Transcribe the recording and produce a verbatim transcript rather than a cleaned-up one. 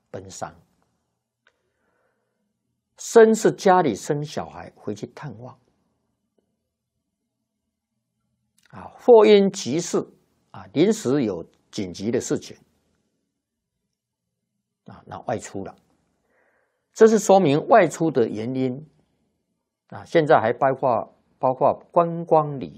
奔丧。生是家里生小孩回去探望，啊，或因急事啊，临时有紧急的事情，啊，那外出了，这是说明外出的原因，啊，现在还包括包括观光旅